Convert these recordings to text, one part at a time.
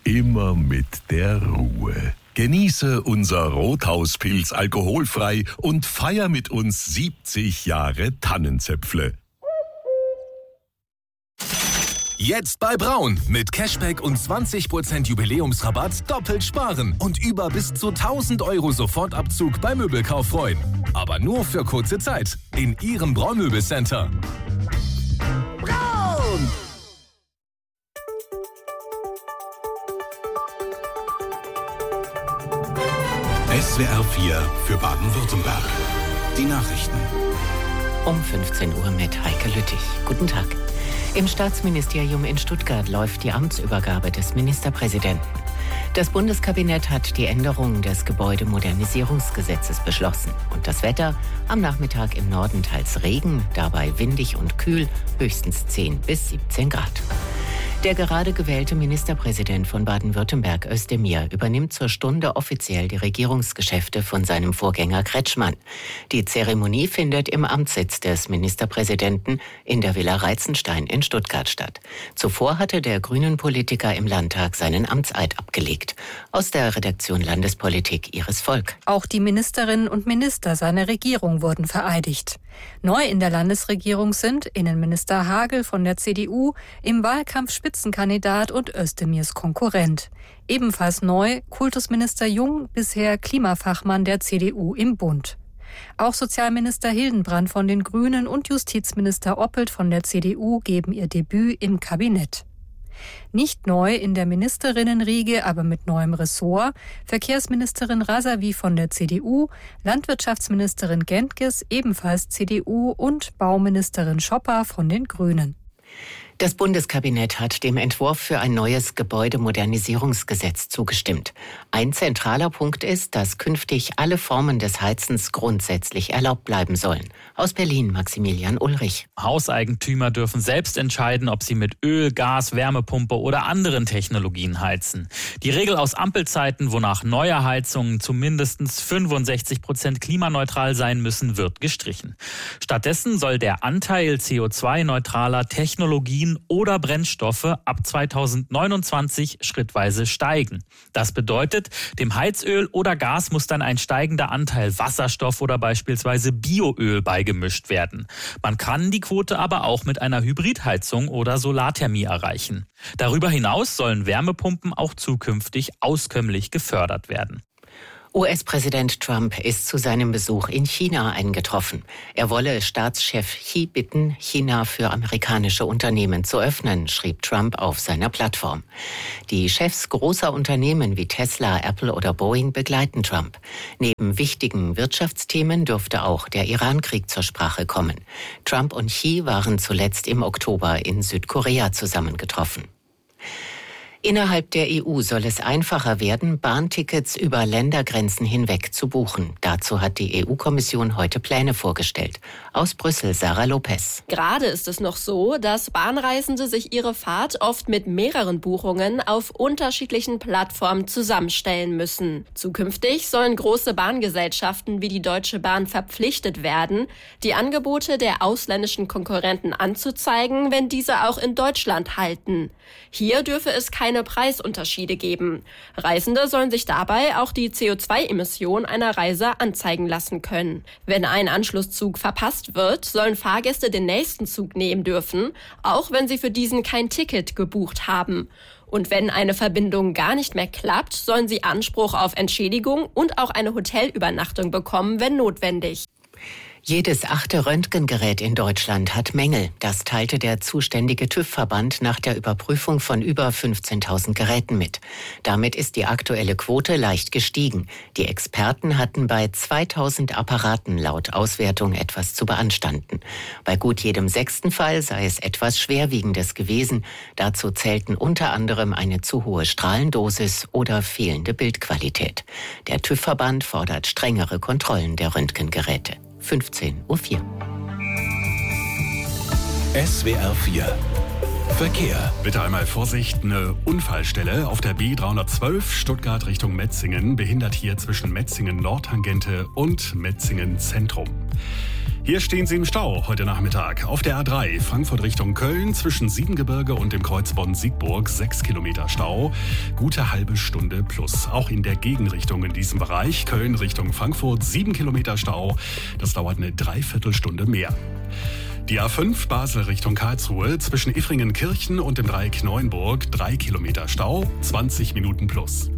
immer mit der Ruhe. Genieße unser Rothauspilz alkoholfrei und feier mit uns 70 Jahre Tannenzäpfle. Jetzt bei Braun. Mit Cashback und 20% Jubiläumsrabatt doppelt sparen und über bis zu 1.000 € Sofortabzug beim Möbelkauf freuen. Aber nur für kurze Zeit. In Ihrem Braun-Möbelcenter. Braun! SWR 4 für Baden-Württemberg. Die Nachrichten. Um 15 Uhr mit Heike Lüttich. Guten Tag. Im Staatsministerium in Stuttgart läuft die Amtsübergabe des Ministerpräsidenten. Das Bundeskabinett hat die Änderungen des Gebäudemodernisierungsgesetzes beschlossen. Und das Wetter: am Nachmittag im Norden teils Regen, dabei windig und kühl, höchstens 10 bis 17 Grad. Der gerade gewählte Ministerpräsident von Baden-Württemberg, Özdemir, übernimmt zur Stunde offiziell die Regierungsgeschäfte von seinem Vorgänger Kretschmann. Die Zeremonie findet im Amtssitz des Ministerpräsidenten in der Villa Reitzenstein in Stuttgart statt. Zuvor hatte der Grünen-Politiker im Landtag seinen Amtseid abgelegt. Aus der Redaktion Landespolitik Iris Volk. Auch die Ministerinnen und Minister seiner Regierung wurden vereidigt. Neu in der Landesregierung sind Innenminister Hagel von der CDU, im Wahlkampf Spitzenkandidat und Özdemirs Konkurrent. Ebenfalls neu Kultusminister Jung, bisher Klimafachmann der CDU im Bund. Auch Sozialminister Hildenbrand von den Grünen und Justizminister Oppelt von der CDU geben ihr Debüt im Kabinett. Nicht neu in der Ministerinnenriege, aber mit neuem Ressort: Verkehrsministerin Rasavi von der CDU, Landwirtschaftsministerin Gentges, ebenfalls CDU, und Bauministerin Schopper von den Grünen. Das Bundeskabinett hat dem Entwurf für ein neues Gebäudemodernisierungsgesetz zugestimmt. Ein zentraler Punkt ist, dass künftig alle Formen des Heizens grundsätzlich erlaubt bleiben sollen. Aus Berlin Maximilian Ulrich. Hauseigentümer dürfen selbst entscheiden, ob sie mit Öl, Gas, Wärmepumpe oder anderen Technologien heizen. Die Regel aus Ampelzeiten, wonach neue Heizungen zu mindestens 65% klimaneutral sein müssen, wird gestrichen. Stattdessen soll der Anteil CO2-neutraler Technologien oder Brennstoffe ab 2029 schrittweise steigen. Das bedeutet, dem Heizöl oder Gas muss dann ein steigender Anteil Wasserstoff oder beispielsweise Bioöl beigemischt werden. Man kann die Quote aber auch mit einer Hybridheizung oder Solarthermie erreichen. Darüber hinaus sollen Wärmepumpen auch zukünftig auskömmlich gefördert werden. US-Präsident Trump ist zu seinem Besuch in China eingetroffen. Er wolle Staatschef Xi bitten, China für amerikanische Unternehmen zu öffnen, schrieb Trump auf seiner Plattform. Die Chefs großer Unternehmen wie Tesla, Apple oder Boeing begleiten Trump. Neben wichtigen Wirtschaftsthemen dürfte auch der Iran-Krieg zur Sprache kommen. Trump und Xi waren zuletzt im Oktober in Südkorea zusammengetroffen. Innerhalb der EU soll es einfacher werden, Bahntickets über Ländergrenzen hinweg zu buchen. Dazu hat die EU-Kommission heute Pläne vorgestellt. Aus Brüssel Sarah Lopez. Gerade ist es noch so, dass Bahnreisende sich ihre Fahrt oft mit mehreren Buchungen auf unterschiedlichen Plattformen zusammenstellen müssen. Zukünftig sollen große Bahngesellschaften wie die Deutsche Bahn verpflichtet werden, die Angebote der ausländischen Konkurrenten anzuzeigen, wenn diese auch in Deutschland halten. Hier dürfe es keine Preisunterschiede geben. Reisende sollen sich dabei auch die CO2-Emission einer Reise anzeigen lassen können. Wenn ein Anschlusszug verpasst wird, sollen Fahrgäste den nächsten Zug nehmen dürfen, auch wenn sie für diesen kein Ticket gebucht haben. Und wenn eine Verbindung gar nicht mehr klappt, sollen sie Anspruch auf Entschädigung und auch eine Hotelübernachtung bekommen, wenn notwendig. Jedes 8. Röntgengerät in Deutschland hat Mängel. Das teilte der zuständige TÜV-Verband nach der Überprüfung von über 15.000 Geräten mit. Damit ist die aktuelle Quote leicht gestiegen. Die Experten hatten bei 2.000 Apparaten laut Auswertung etwas zu beanstanden. Bei gut jedem 6. Fall sei es etwas Schwerwiegendes gewesen. Dazu zählten unter anderem eine zu hohe Strahlendosis oder fehlende Bildqualität. Der TÜV-Verband fordert strengere Kontrollen der Röntgengeräte. 15:04 Uhr. SWR 4 Verkehr. Bitte einmal Vorsicht, eine Unfallstelle auf der B312 Stuttgart Richtung Metzingen behindert hier zwischen Metzingen Nordtangente und Metzingen Zentrum. Hier stehen Sie im Stau heute Nachmittag. Auf der A3 Frankfurt Richtung Köln zwischen Siebengebirge und dem Kreuz Bonn-Siegburg 6 Kilometer Stau. Gute halbe Stunde plus. Auch in der Gegenrichtung in diesem Bereich. Köln Richtung Frankfurt 7 Kilometer Stau. Das dauert eine Dreiviertelstunde mehr. Die A5 Basel Richtung Karlsruhe zwischen Iffringen-Kirchen und dem Dreieck Neuenburg 3 Kilometer Stau, 20 Minuten plus.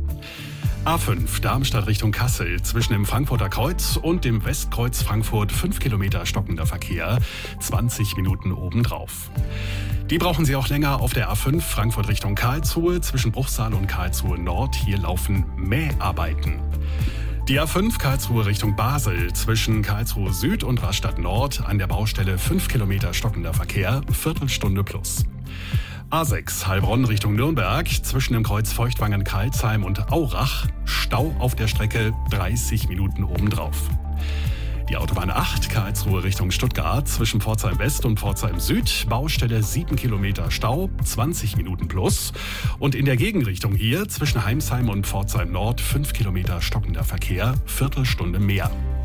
A5 Darmstadt Richtung Kassel zwischen dem Frankfurter Kreuz und dem Westkreuz Frankfurt 5 Kilometer stockender Verkehr, 20 Minuten obendrauf. Die brauchen Sie auch länger auf der A5 Frankfurt Richtung Karlsruhe zwischen Bruchsal und Karlsruhe Nord. Hier laufen Mäharbeiten. Die A5 Karlsruhe Richtung Basel zwischen Karlsruhe Süd und Rastatt Nord an der Baustelle 5 Kilometer stockender Verkehr, Viertelstunde plus. A6 Heilbronn Richtung Nürnberg zwischen dem Kreuz Feuchtwangen-Karlsheim und Aurach, Stau auf der Strecke 30 Minuten obendrauf. Die Autobahn 8 Karlsruhe Richtung Stuttgart zwischen Pforzheim West und Pforzheim Süd, Baustelle 7 Kilometer Stau, 20 Minuten plus. Und in der Gegenrichtung hier zwischen Heimsheim und Pforzheim Nord 5 Kilometer stockender Verkehr, Viertelstunde mehr.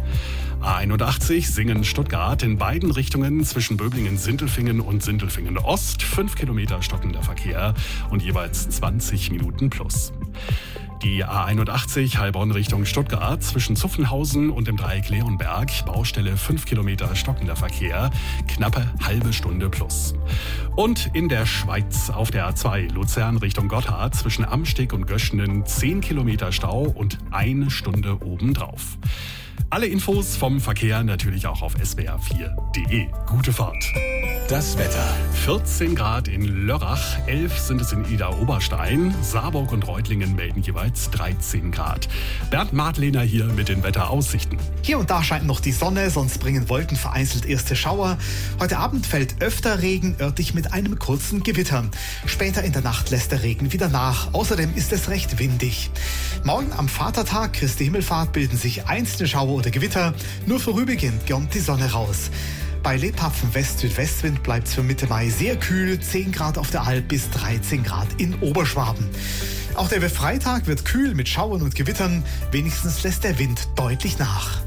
A81 Singen-Stuttgart in beiden Richtungen zwischen Böblingen-Sindelfingen und Sindelfingen-Ost 5 Kilometer stockender Verkehr und jeweils 20 Minuten plus. Die A81 Heilbronn Richtung Stuttgart zwischen Zuffenhausen und dem Dreieck Leonberg, Baustelle 5 Kilometer stockender Verkehr, knappe halbe Stunde plus. Und in der Schweiz auf der A2 Luzern Richtung Gotthard zwischen Amsteg und Göschenen 10 Kilometer Stau und 1 Stunde obendrauf. Alle Infos vom Verkehr natürlich auch auf swr4.de. Gute Fahrt. Das Wetter. 14 Grad in Lörrach, 11 sind es in Idar-Oberstein, Saarburg und Reutlingen melden jeweils 13 Grad. Bernd Madlener hier mit den Wetteraussichten. Hier und da scheint noch die Sonne, sonst bringen Wolken vereinzelt erste Schauer. Heute Abend fällt öfter Regen, örtlich mit einem kurzen Gewitter. Später in der Nacht lässt der Regen wieder nach. Außerdem ist es recht windig. Morgen am Vatertag, Christi Himmelfahrt, bilden sich einzelne Schauer oder Gewitter. Nur vorübergehend kommt die Sonne raus. Bei lebhaftem West-Südwestwind bleibt es für Mitte Mai sehr kühl, 10 Grad auf der Alp bis 13 Grad in Oberschwaben. Auch der Freitag wird kühl mit Schauern und Gewittern, wenigstens lässt der Wind deutlich nach.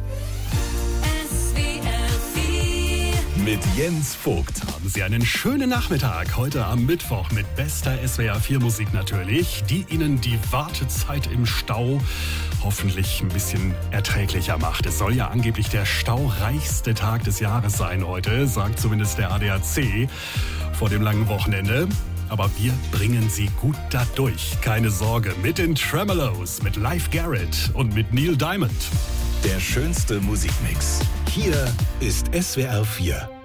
Mit Jens Vogt. Haben Sie einen schönen Nachmittag heute am Mittwoch mit bester SWR4-Musik natürlich, die Ihnen die Wartezeit im Stau hoffentlich ein bisschen erträglicher macht. Es soll ja angeblich der staureichste Tag des Jahres sein heute, sagt zumindest der ADAC vor dem langen Wochenende. Aber wir bringen Sie gut da durch. Keine Sorge, mit den Tremolos, mit Leif Garrett und mit Neil Diamond. Der schönste Musikmix. Hier ist SWR4.